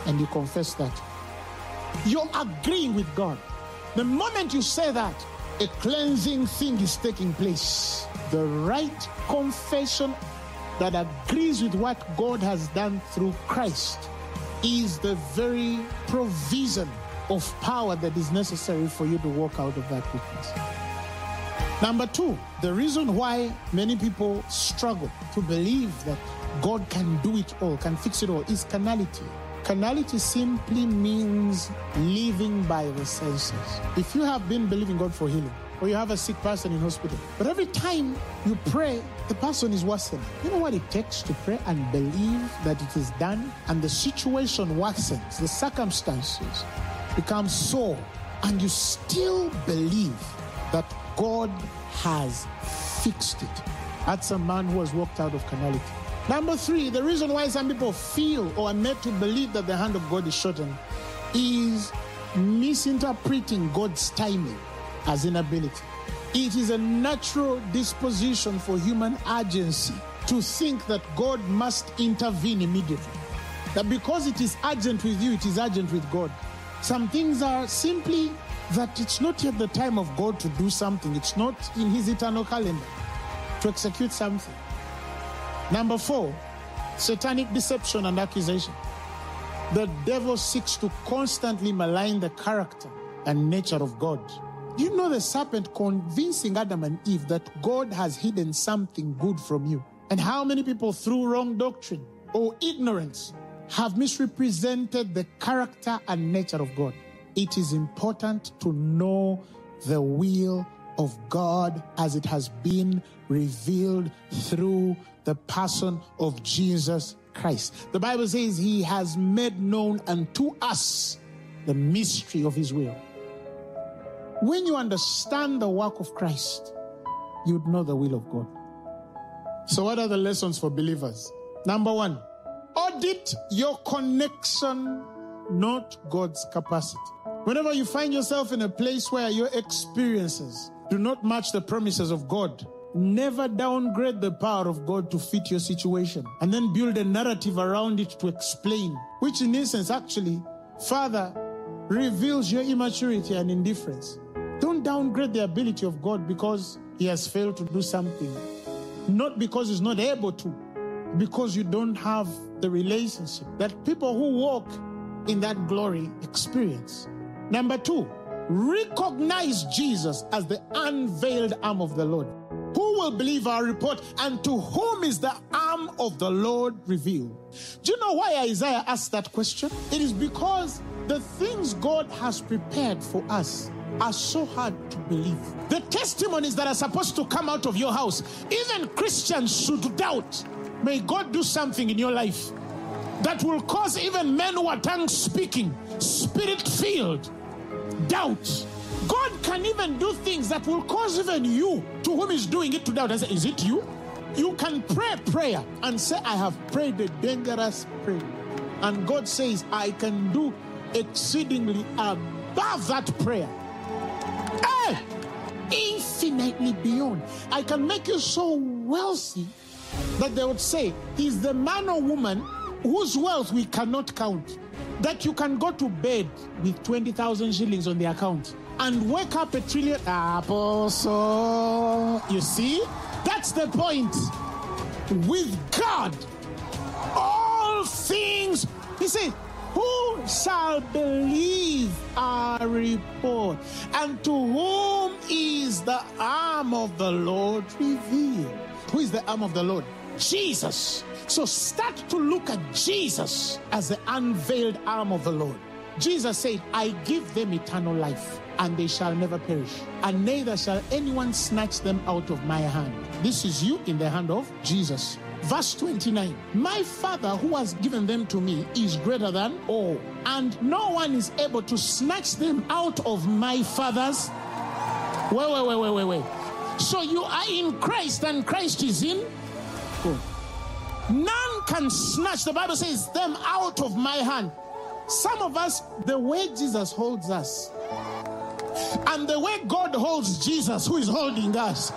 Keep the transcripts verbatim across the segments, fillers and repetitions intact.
and you confess that, you're agreeing with God. The moment you say that, a cleansing thing is taking place. The right confession that agrees with what God has done through Christ is the very provision of power that is necessary for you to walk out of that weakness. Number two, the reason why many people struggle to believe that God can do it all, can fix it all, is carnality. Carnality simply means living by the senses. If you have been believing God for healing, or you have a sick person in hospital, but every time you pray, the person is worsening. You know what it takes to pray and believe that it is done, and the situation worsens, the circumstances become sore, and you still believe that God has fixed it? That's a man who has walked out of carnality. Number three, the reason why some people feel or are made to believe that the hand of God is shortened is misinterpreting God's timing as inability. It is a natural disposition for human agency to think that God must intervene immediately. That because it is urgent with you, it is urgent with God. Some things are simply that it's not yet the time of God to do something. It's not in his eternal calendar to execute something. Number four, satanic deception and accusation. The devil seeks to constantly malign the character and nature of God. You know the serpent convincing Adam and Eve that God has hidden something good from you. And how many people through wrong doctrine or ignorance have misrepresented the character and nature of God. It is important to know the will of God as it has been revealed through the person of Jesus Christ. The Bible says he has made known unto us the mystery of his will. When you understand the work of Christ, you'd know the will of God. So what are the lessons for believers? Number one, audit your connection, not God's capacity. Whenever you find yourself in a place where your experiences do not match the promises of God, never downgrade the power of God to fit your situation and then build a narrative around it to explain, which in essence actually further reveals your immaturity and indifference. Don't downgrade the ability of God because he has failed to do something. Not because he's not able to, because you don't have the relationship that people who walk in that glory experience. Number two, recognize Jesus as the unveiled arm of the Lord. Who will believe our report, and to whom is the arm of the Lord revealed? Do you know why Isaiah asked that question? It is because the things God has prepared for us are so hard to believe. The testimonies that are supposed to come out of your house, even Christians should doubt. May God do something in your life that will cause even men who are tongue speaking, spirit filled, doubt. God can even do things that will cause even you, to whom he's doing it, to doubt. I say, is it you? You can pray prayer and say, I have prayed a dangerous prayer. And God says, I can do exceedingly above that prayer. Hey! Infinitely beyond. I can make you so wealthy that they would say, he's the man or woman whose wealth we cannot count. That you can go to bed with twenty thousand shillings on the account and wake up a trillion. Apostle. You see? That's the point. With God, all things, he said, who shall believe our report? And to whom is the arm of the Lord revealed? Who is the arm of the Lord? Jesus. So start to look at Jesus as the unveiled arm of the Lord. Jesus said, I give them eternal life, and they shall never perish, and neither shall anyone snatch them out of my hand. This is you in the hand of Jesus. Verse twenty-nine, my Father who has given them to me is greater than all, and no one is able to snatch them out of my Father's. Wait, wait, wait, wait, wait, wait. So you are in Christ, and Christ is in God. None can snatch, the Bible says, them out of my hand. Some of us, the way Jesus holds us, and the way God holds Jesus, who is holding us.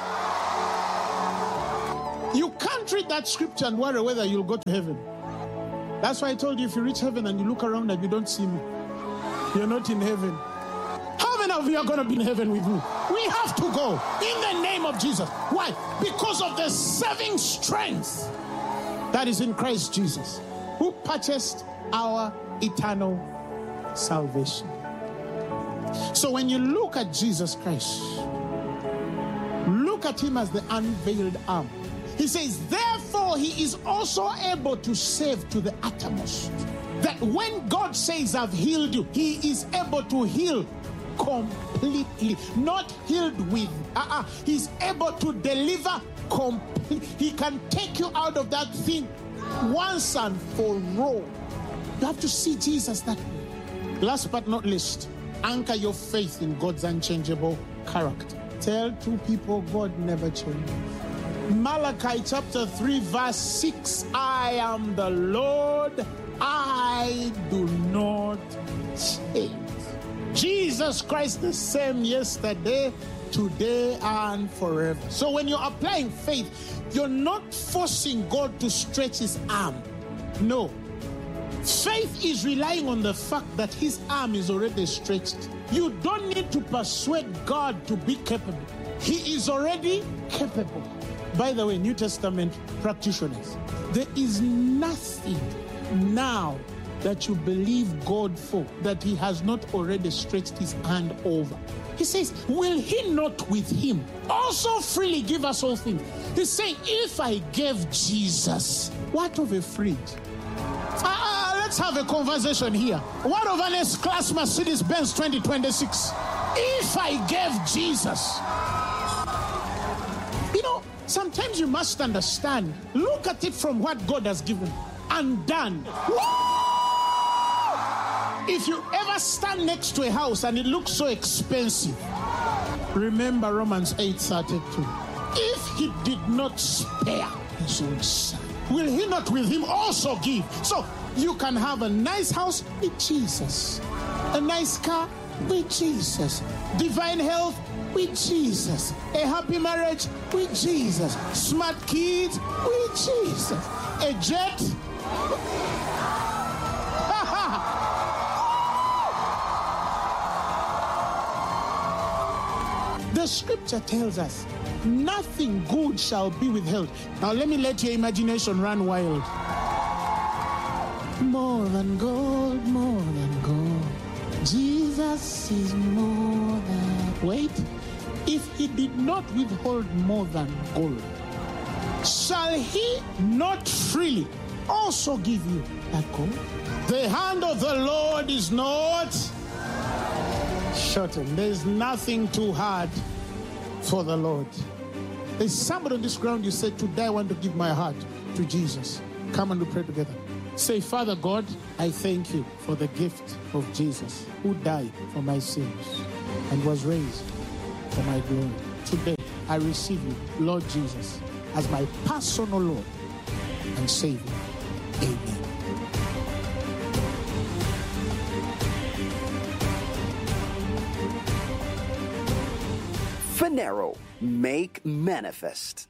You can't read that scripture and worry whether you'll go to heaven. That's why I told you, if you reach heaven and you look around and you don't see me, you're not in heaven. How many of you are going to be in heaven with me? We have to go in the name of Jesus. Why? Because of the saving strength that is in Christ Jesus, who purchased our eternal salvation. So when you look at Jesus Christ, look at him as the unveiled arm. He says, therefore he is also able to save to the uttermost. That when God says, I've healed you, he is able to heal completely. Not healed with, uh-uh. He's able to deliver completely. He can take you out of that thing once and for all. You have to see Jesus that way. Last but not least, anchor your faith in God's unchangeable character. Tell two people God never changes. Malachi chapter three verse six, I am the Lord, I do not change. Jesus Christ the same yesterday, today, and forever. So when you're applying faith, you're not forcing God to stretch his arm. No. Faith is relying on the fact that his arm is already stretched. You don't need to persuade God to be capable. He is already capable. By the way, New Testament practitioners, there is nothing now that you believe God for that he has not already stretched his hand over. He says, will he not with him also freely give us all things? He's saying, if I gave Jesus, what of a fridge? Ah, let's have a conversation here. What of an S-Class Mercedes-Benz twenty twenty-six? If I gave Jesus. You know, sometimes you must understand. Look at it from what God has given and done. If you ever stand next to a house and it looks so expensive, remember Romans eight thirty-two. If he did not spare his own son, will he not with him also give? So you can have a nice house with Jesus, a nice car with Jesus, divine health with Jesus, a happy marriage with Jesus, smart kids with Jesus, a jet. The scripture tells us nothing good shall be withheld. Now let me let your imagination run wild. More than gold, more than gold. Jesus is more than... Wait. If he did not withhold more than gold, shall he not freely also give you that gold? The hand of the Lord is not shortened. There's nothing too hard for the Lord. There's somebody on this ground, you said, today I want to give my heart to Jesus. Come and we pray together. Say, Father God, I thank you for the gift of Jesus, who died for my sins and was raised for my glory. Today, I receive you, Lord Jesus, as my personal Lord and Savior. Amen. Phaneroo, make manifest.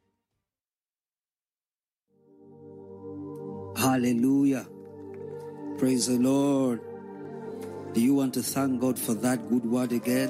Hallelujah. Praise the Lord. Do you want to thank God for that good word again?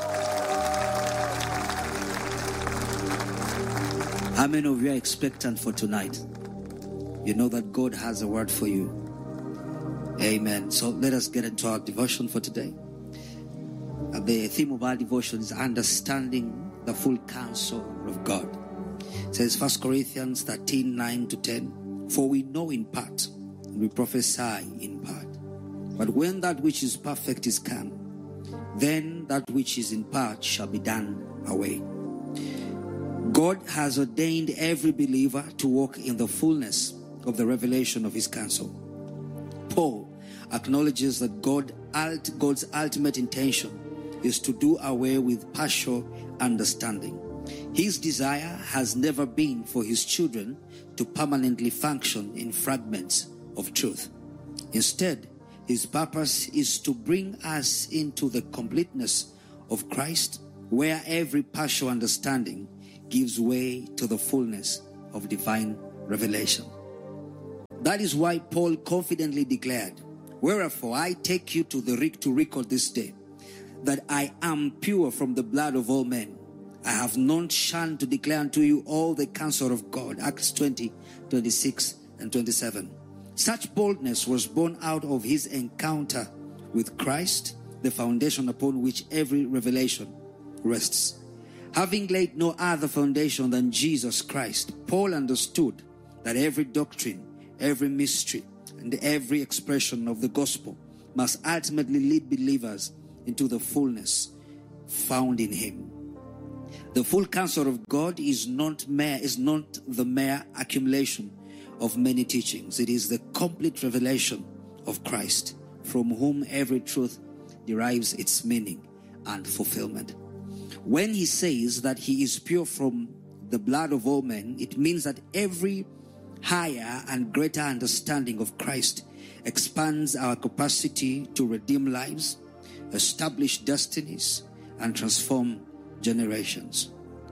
How many of you are expectant for tonight? You know that God has a word for you. Amen. So let us get into our devotion for today. The theme of our devotion is understanding the full counsel of God. It says First Corinthians thirteen, nine to ten. For we know in part, and we prophesy in part. But when that which is perfect is come, then that which is in part shall be done away. God has ordained every believer to walk in the fullness of the revelation of his counsel. Paul acknowledges that God, God's ultimate intention is to do away with partial understanding. His desire has never been for his children to permanently function in fragments of truth. Instead, his purpose is to bring us into the completeness of Christ, where every partial understanding gives way to the fullness of divine revelation. That is why Paul confidently declared, wherefore I take you to the to record this day, that I am pure from the blood of all men. I have not shunned to declare unto you all the counsel of God. Acts twenty, twenty-six and twenty-seven. Such boldness was born out of his encounter with Christ, the foundation upon which every revelation rests. Having laid no other foundation than Jesus Christ, Paul understood that every doctrine, every mystery, and every expression of the gospel must ultimately lead believers into the fullness found in him. The full counsel of God is not mere, is not the mere accumulation of many teachings. It is the complete revelation of Christ, from whom every truth derives its meaning and fulfillment. When he says that he is pure from the blood of all men, it means that every higher and greater understanding of Christ expands our capacity to redeem lives, establish destinies, and transform generations.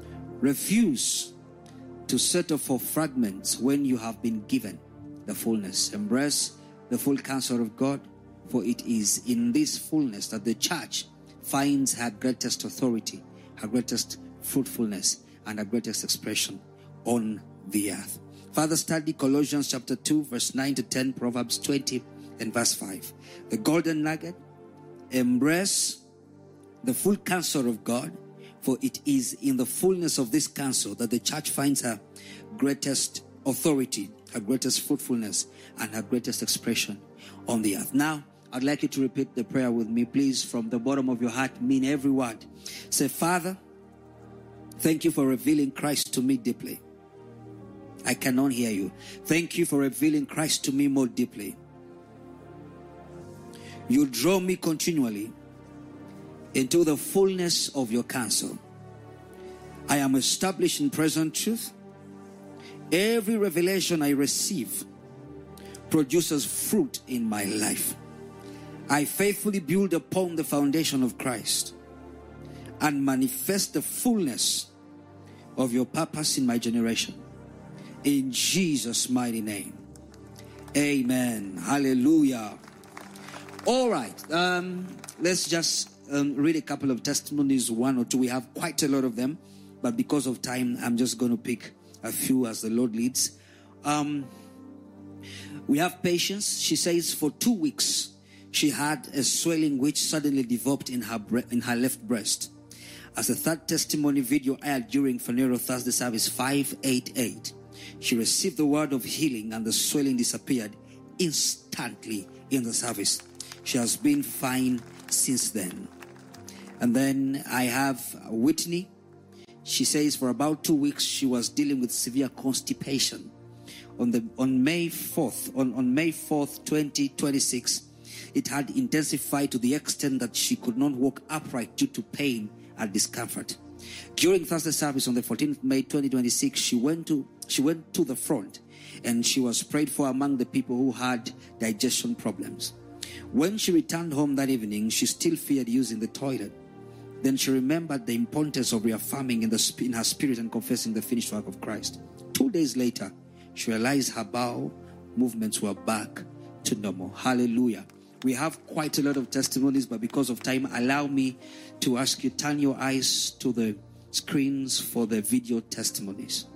Refuse to settle for fragments when you have been given the fullness. Embrace the full counsel of God, for it is in this fullness that the church finds her greatest authority, her greatest fruitfulness, and her greatest expression on the earth. Further study Colossians chapter two, verse nine to ten, Proverbs twenty and verse five. The golden nugget: embrace the full counsel of God, for it is in the fullness of this counsel that the church finds her greatest authority, her greatest fruitfulness, and her greatest expression on the earth. Now, I'd like you to repeat the prayer with me, please, from the bottom of your heart. Mean every word. Say, Father, thank you for revealing Christ to me deeply. I cannot hear you. Thank you for revealing Christ to me more deeply. You draw me continually into the fullness of your counsel. I am established in present truth. Every revelation I receive produces fruit in my life. I faithfully build upon the foundation of Christ and manifest the fullness of your purpose in my generation. In Jesus' mighty name. Amen. Hallelujah. All right. Um, let's just um, read a couple of testimonies, one or two. We have quite a lot of them, but because of time, I'm just going to pick a few as the Lord leads. Um, we have Patience. She says for two weeks, she had a swelling which suddenly developed in her bre- in her left breast. As the third testimony video aired during Phaneroo Thursday service five eighty-eight, she received the word of healing and the swelling disappeared instantly in the service. She has been fine since then. And then I have Whitney. She says for about two weeks she was dealing with severe constipation. On the on May fourth, on, on May fourth, twenty twenty-six, it had intensified to the extent that she could not walk upright due to pain and discomfort. During Thursday service on the fourteenth of May twenty twenty-six, she went to she went to the front and she was prayed for among the people who had digestion problems. When she returned home that evening, she still feared using the toilet. Then she remembered the importance of reaffirming in, the, in her spirit and confessing the finished work of Christ. Two days later, she realized her bowel movements were back to normal. Hallelujah. We have quite a lot of testimonies, but because of time, allow me to ask you, turn your eyes to the screens for the video testimonies.